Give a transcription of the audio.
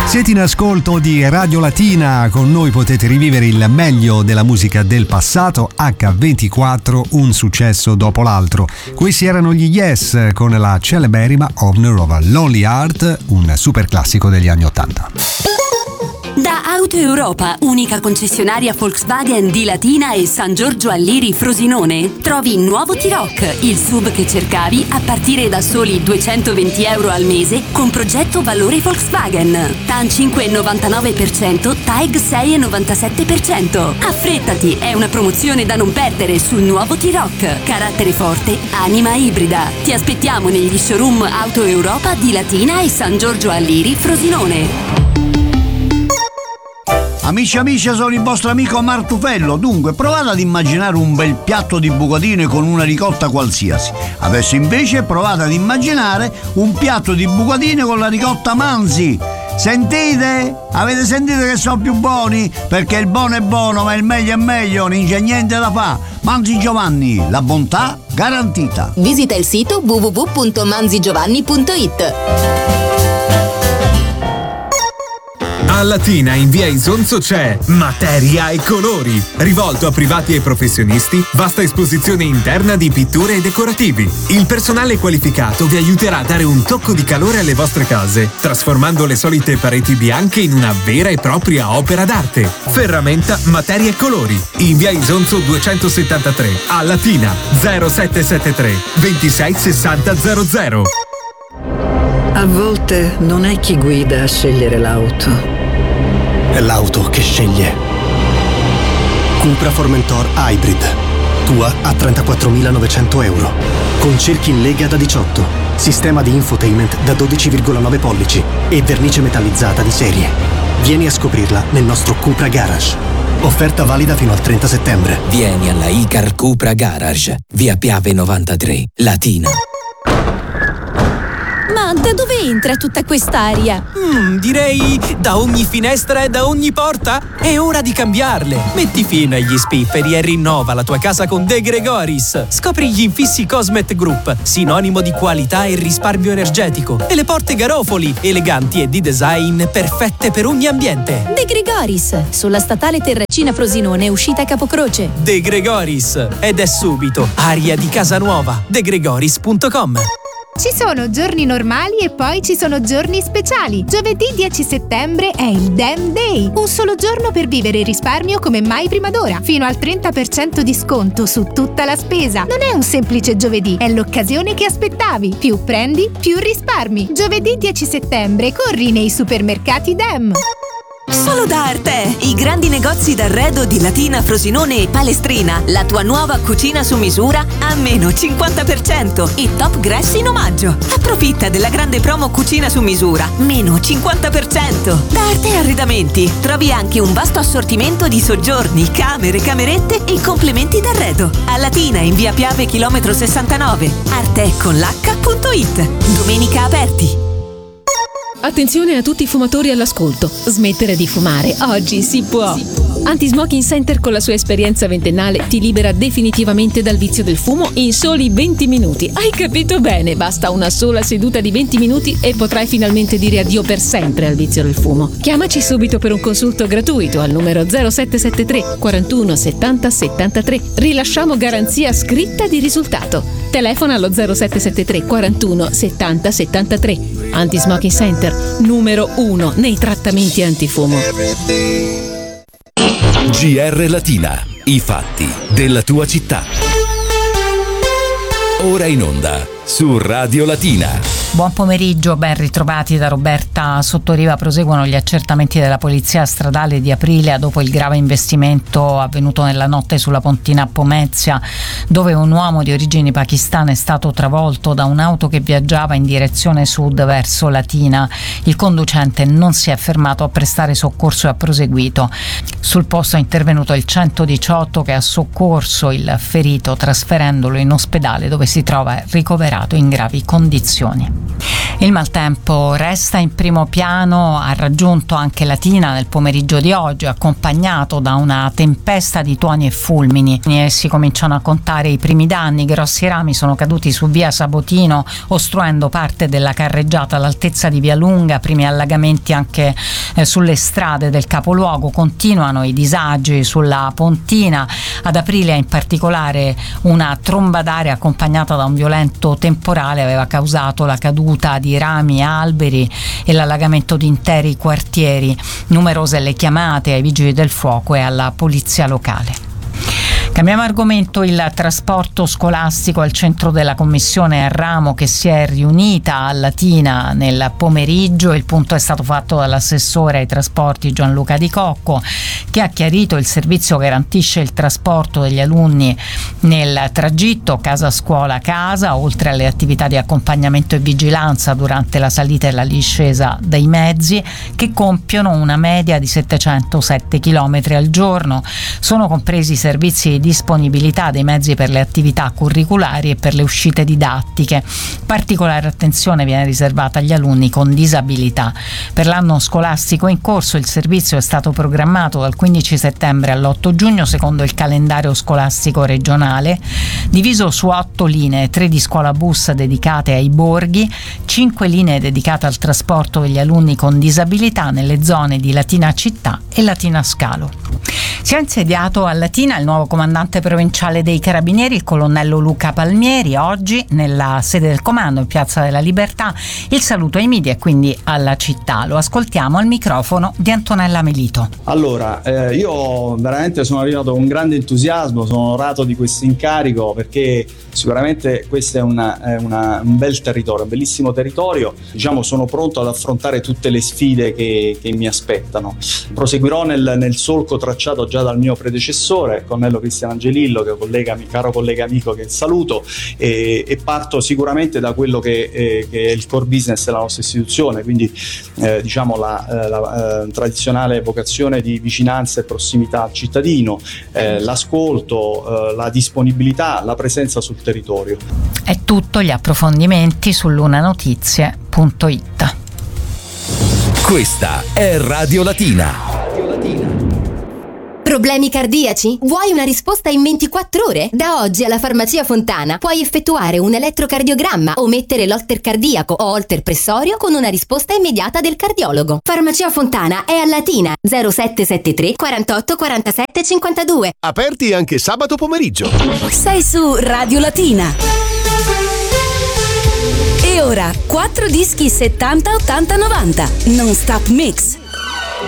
Siete in ascolto di Radio Latina, con noi potete rivivere il meglio della musica del passato, H24, un successo dopo l'altro. Questi erano gli Yes con la celeberrima Owner of a Lonely Heart, un super classico degli anni '80. Da Auto Europa, unica concessionaria Volkswagen di Latina e San Giorgio Alliri Frosinone, trovi il nuovo T-Roc, il SUV che cercavi a partire da soli €220 al mese con progetto valore Volkswagen. TAN 5,99%, TAEG 6,97%. Affrettati, è una promozione da non perdere sul nuovo T-Roc. Carattere forte, anima ibrida. Ti aspettiamo negli showroom Auto Europa di Latina e San Giorgio Alliri Frosinone. Amici, sono il vostro amico Martufello. Dunque, provate ad immaginare un bel piatto di bucatine con una ricotta qualsiasi. Adesso invece provate ad immaginare un piatto di bucatine con la ricotta Manzi. Sentite? Avete sentito che sono più buoni? Perché il buono è buono, ma il meglio è meglio, non c'è niente da fa. Manzi Giovanni, la bontà garantita. Visita il sito www.manzigiovanni.it. A Latina in via Isonzo c'è Materia e Colori, rivolto a privati e professionisti, vasta esposizione interna di pitture e decorativi. Il personale qualificato vi aiuterà a dare un tocco di calore alle vostre case, trasformando le solite pareti bianche in una vera e propria opera d'arte. Ferramenta Materia e Colori, in via Isonzo 273, a Latina 0773 26 60 00. A volte non è chi guida a scegliere l'auto, è l'auto che sceglie. Cupra Formentor Hybrid. Tua a €34.900. Con cerchi in lega da 18. Sistema di infotainment da 12,9 pollici e vernice metallizzata di serie. Vieni a scoprirla nel nostro Cupra Garage. Offerta valida fino al 30 settembre. Vieni alla Icar Cupra Garage, via Piave 93, Latina. Ma da dove entra tutta quest'aria? Direi da ogni finestra e da ogni porta. È ora di cambiarle. Metti fine agli spifferi e rinnova la tua casa con De Gregoris. Scopri gli infissi Cosmet Group, sinonimo di qualità e risparmio energetico. E le porte Garofoli, eleganti e di design perfette per ogni ambiente. De Gregoris, sulla statale Terracina Frosinone, uscita Capocroce. De Gregoris, ed è subito aria di casa nuova. degregoris.com. Ci sono giorni normali e poi ci sono giorni speciali. Giovedì 10 settembre è il Damn Day, un solo giorno per vivere il risparmio come mai prima d'ora. Fino al 30% di sconto su tutta la spesa. Non è un semplice giovedì, è l'occasione che aspettavi. Più prendi, più risparmi. Giovedì 10 settembre corri nei supermercati Damn. Solo da Arte, i grandi negozi d'arredo di Latina, Frosinone e Palestrina. La tua nuova cucina su misura a meno 50% e Top Grass in omaggio. Approfitta della grande promo cucina su misura, meno 50%. Da Arte Arredamenti trovi anche un vasto assortimento di soggiorni, camere, camerette e complementi d'arredo. A Latina in via Piave chilometro 69, arteconlh.it. Domenica aperti. Attenzione a tutti i fumatori all'ascolto. Smettere di fumare oggi si può. Anti-Smoking Center con la sua esperienza ventennale ti libera definitivamente dal vizio del fumo in soli 20 minuti. Hai capito bene? Basta una sola seduta di 20 minuti e potrai finalmente dire addio per sempre al vizio del fumo. Chiamaci subito per un consulto gratuito al numero 0773 41 70 73. Rilasciamo garanzia scritta di risultato. Telefona allo 0773 41 70 73. Anti-Smoking Center, numero 1 nei trattamenti antifumo. GR Latina, i fatti della tua città. Ora in onda su Radio Latina. Buon pomeriggio, ben ritrovati da Roberta Sottoriva. Proseguono gli accertamenti della Polizia Stradale di Aprilia dopo il grave investimento avvenuto nella notte sulla Pontina a Pomezia, dove un uomo di origini pakistane è stato travolto da un'auto che viaggiava in direzione sud verso Latina. Il conducente non si è fermato a prestare soccorso e ha proseguito. Sul posto è intervenuto il 118 che ha soccorso il ferito trasferendolo in ospedale, dove si trova ricoverato. ricoverato in gravi condizioni. Il maltempo resta in primo piano, ha raggiunto anche Latina nel pomeriggio di oggi, accompagnato da una tempesta di tuoni e fulmini. E si cominciano a contare i primi danni. Grossi rami sono caduti su via Sabotino, ostruendo parte della carreggiata all'altezza di via Lunga. Primi allagamenti anche sulle strade del capoluogo. Continuano i disagi sulla Pontina. Ad Aprilia in particolare una tromba d'aria accompagnata da un violento temporale aveva causato la caduta di rami e alberi e l'allagamento di interi quartieri. Numerose le chiamate ai vigili del fuoco e alla polizia locale. Cambiamo argomento. Il trasporto scolastico al centro della commissione a ramo che si è riunita a Latina nel pomeriggio. Il punto è stato fatto dall'assessore ai trasporti Gianluca Di Cocco, che ha chiarito il servizio garantisce il trasporto degli alunni nel tragitto casa-scuola-casa, oltre alle attività di accompagnamento e vigilanza durante la salita e la discesa dei mezzi, che compiono una media di 707 km al giorno. Sono compresi i servizi di disponibilità dei mezzi per le attività curriculari e per le uscite didattiche. Particolare attenzione viene riservata agli alunni con disabilità. Per l'anno scolastico in corso il servizio è stato programmato dal 15 settembre all'8 giugno secondo il calendario scolastico regionale, diviso su 8 linee, 3 di scuola bus dedicate ai borghi, 5 linee dedicate al trasporto degli alunni con disabilità nelle zone di Latina Città e Latina Scalo. Si è insediato a Latina il nuovo comandante provinciale dei Carabinieri, il colonnello Luca Palmieri. Oggi nella sede del comando in Piazza della Libertà il saluto ai media e quindi alla città. Lo ascoltiamo al microfono di Antonella Melito. Allora, io veramente sono arrivato con grande entusiasmo, sono onorato di questo incarico perché sicuramente questo è un bel territorio, un bellissimo territorio. Diciamo, sono pronto ad affrontare tutte le sfide che mi aspettano. Proseguirò nel solco tracciato già dal mio predecessore, Colonnello Cristian Angelillo, che è caro collega amico che saluto, e parto sicuramente da quello che è il core business della nostra istituzione, quindi diciamo la tradizionale vocazione di vicinanza e prossimità al cittadino, l'ascolto, la disponibilità, la presenza sul territorio. È tutto, gli approfondimenti su lunanotizie.it. Questa è Radio Latina. Problemi cardiaci? Vuoi una risposta in 24 ore? Da oggi alla Farmacia Fontana puoi effettuare un elettrocardiogramma o mettere l'holter cardiaco o holter pressorio con una risposta immediata del cardiologo. Farmacia Fontana è a Latina 0773 48 47 52. Aperti anche sabato pomeriggio. Sei su Radio Latina. E ora 4 dischi 70 80 90 non stop mix.